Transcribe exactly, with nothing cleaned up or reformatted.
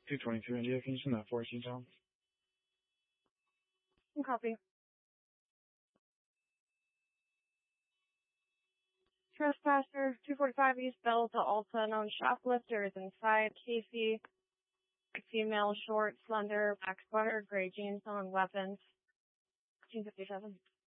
two twenty-two India, can you send that four down? Copy. Trespasser, two forty-five East Bell to Alta, known shoplifter is inside. Casey, female, short, slender, black sweater, gray jeans, on weapons. fifteen fifty-seven.